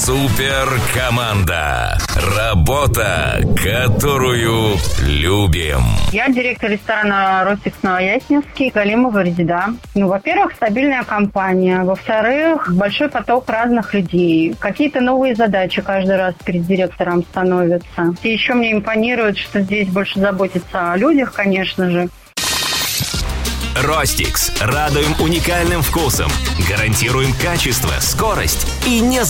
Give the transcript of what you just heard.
Суперкоманда. Работа, которую любим. Я директор ресторана «Ростикс» Новояснинский, Галимова Резида. Во-первых, стабильная компания. Во-вторых, большой поток разных людей. Какие-то новые задачи каждый раз перед директором становятся. И еще мне импонирует, что здесь больше заботятся о людях, конечно же. «Ростикс». Радуем уникальным вкусом. Гарантируем качество, скорость и не